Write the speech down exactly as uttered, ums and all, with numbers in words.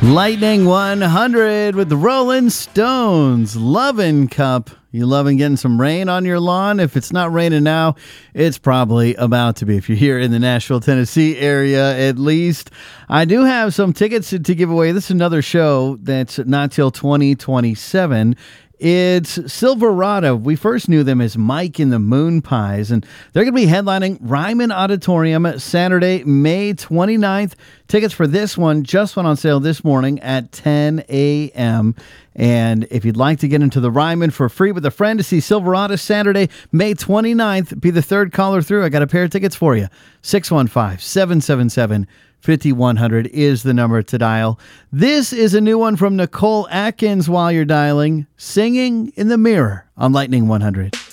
Lightning one hundred with the Rolling Stones. Lovin' Cup. You loving getting some rain on your lawn? If it's not raining now, it's probably about to be. If you're here in the Nashville, Tennessee area, at least. I do have some tickets to, to give away. This is another show that's not till twenty twenty-seven. It's Silverado. We first knew them as Mike and the Moon Pies, and they're going to be headlining Ryman Auditorium Saturday, May twenty-ninth. Tickets for this one just went on sale this morning at ten a.m. And if you'd like to get into the Ryman for free with a friend to see Silverado Saturday, May twenty-ninth, be the third caller through. I got a pair of tickets for you. six one five, seven seven seven, five one zero zero is the number to dial. This is a new one from Nicole Atkins while you're dialing, Singing in the Mirror on Lightning one hundred.